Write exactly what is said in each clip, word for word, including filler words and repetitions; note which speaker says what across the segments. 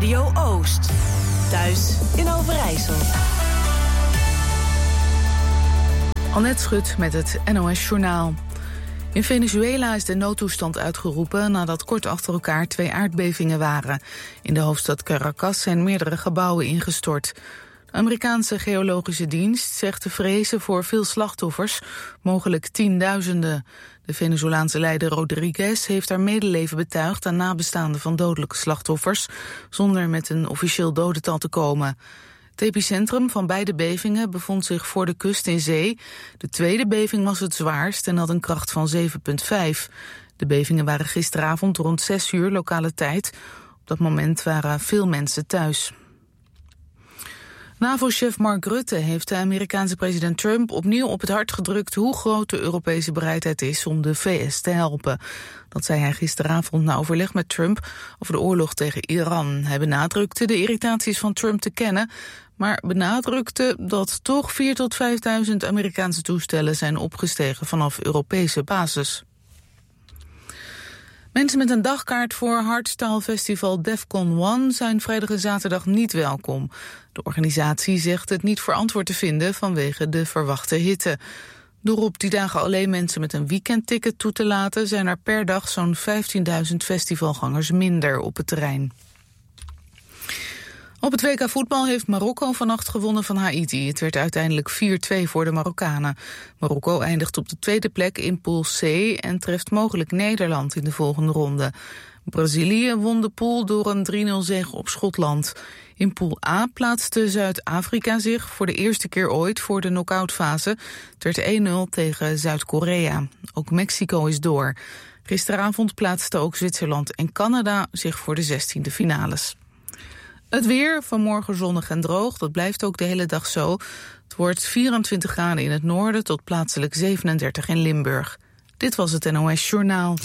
Speaker 1: Radio Oost. Thuis in Overijssel.
Speaker 2: Annette Schut met het N O S Journaal. In Venezuela is de noodtoestand uitgeroepen nadat kort achter elkaar twee aardbevingen waren. In de hoofdstad Caracas zijn meerdere gebouwen ingestort. De Amerikaanse geologische dienst zegt te vrezen voor veel slachtoffers, mogelijk tienduizenden. De Venezolaanse leider Rodriguez heeft haar medeleven betuigd aan nabestaanden van dodelijke slachtoffers, zonder met een officieel dodental te komen. Het epicentrum van beide bevingen bevond zich voor de kust in zee. De tweede beving was het zwaarst en had een kracht van zeven komma vijf. De bevingen waren gisteravond rond zes uur lokale tijd. Op dat moment waren veel mensen thuis. NAVO-chef Mark Rutte heeft de Amerikaanse president Trump opnieuw op het hart gedrukt hoe groot de Europese bereidheid is om de V S te helpen. Dat zei hij gisteravond na overleg met Trump over de oorlog tegen Iran. Hij benadrukte de irritaties van Trump te kennen, maar benadrukte dat toch vierduizend tot vijfduizend Amerikaanse toestellen zijn opgestegen vanaf Europese basis. Mensen met een dagkaart voor Hardstyle Festival Defcon One zijn vrijdag en zaterdag niet welkom. De organisatie zegt het niet verantwoord te vinden vanwege de verwachte hitte. Door op die dagen alleen mensen met een weekendticket toe te laten zijn er per dag zo'n vijftienduizend festivalgangers minder op het terrein. Op het W K voetbal heeft Marokko vannacht gewonnen van Haiti. Het werd uiteindelijk vier twee voor de Marokkanen. Marokko eindigt op de tweede plek in Pool C en treft mogelijk Nederland in de volgende ronde. Brazilië won de pool door een drie nul zege op Schotland. In Pool A plaatste Zuid-Afrika zich voor de eerste keer ooit voor de knock-outfase. Het werd één nul tegen Zuid-Korea. Ook Mexico is door. Gisteravond plaatsten ook Zwitserland en Canada zich voor de zestiende finales. Het weer, vanmorgen zonnig en droog, dat blijft ook de hele dag zo. Het wordt vierentwintig graden in het noorden tot plaatselijk zevenendertig in Limburg. Dit was het N O S Journaal.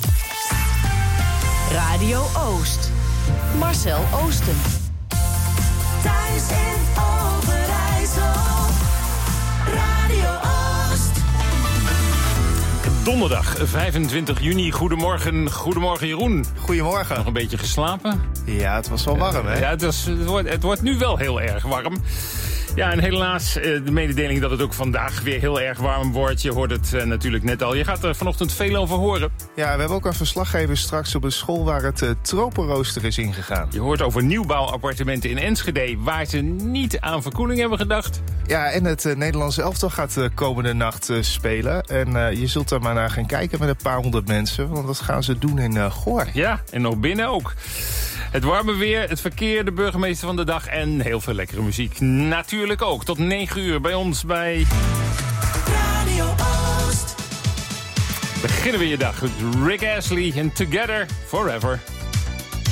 Speaker 1: Radio Oost. Marcel Oosten. Thuis in Overijssel. Radio Oost.
Speaker 3: Donderdag vijfentwintig juni. Goedemorgen. Goedemorgen Jeroen.
Speaker 4: Goedemorgen.
Speaker 3: Nog een beetje geslapen?
Speaker 4: Ja, het was wel warm, hè?
Speaker 3: Ja, het, was, het, wordt, het wordt nu wel heel erg warm. Ja, en helaas de mededeling dat het ook vandaag weer heel erg warm wordt. Je hoort het uh, natuurlijk net al. Je gaat er vanochtend veel over horen.
Speaker 4: Ja, we hebben ook een verslaggever straks op een school waar het uh, tropenrooster is ingegaan.
Speaker 3: Je hoort over nieuwbouwappartementen in Enschede waar ze niet aan verkoeling hebben gedacht.
Speaker 4: Ja, en het uh, Nederlandse elftal gaat uh, komende nacht uh, spelen. En uh, je zult daar maar naar gaan kijken met een paar honderd mensen. Want dat gaan ze doen in uh, Goor.
Speaker 3: Ja, en nog binnen ook. Het warme weer, het verkeer, de burgemeester van de dag en heel veel lekkere muziek. Natuurlijk ook. Tot negen uur bij ons bij
Speaker 1: Radio Oost.
Speaker 3: Beginnen we je dag met Rick Astley en Together Forever.